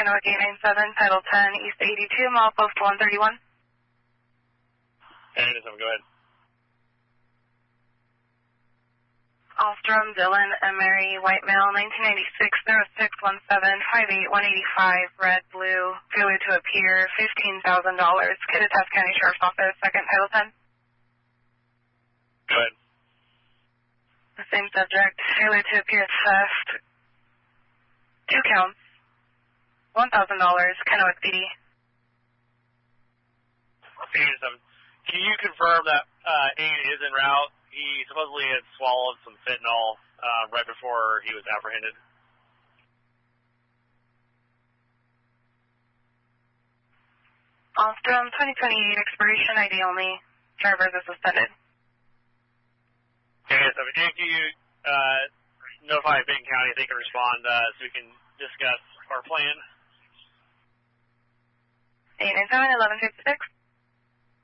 Kennewick 897, Title 10, East 82, milepost 131. 897, go ahead. Alstrom, Dylan, Emery, white male, 1996, 0617, 58, 185, red, blue, failure to appear, $15,000. Kittitas County Sheriff's Office, second, Title 10. Go ahead. The same subject, failure to appear, theft, 2 counts, $1,000, Kennewick PD. 897. Can you confirm that Aiden is en route? He supposedly had swallowed some fentanyl right before he was apprehended. Alstrom, 2028 expiration, ID only. Drivers are suspended. Okay, so can you notify Benton County if they can respond so we can discuss our plan? 897, 1156.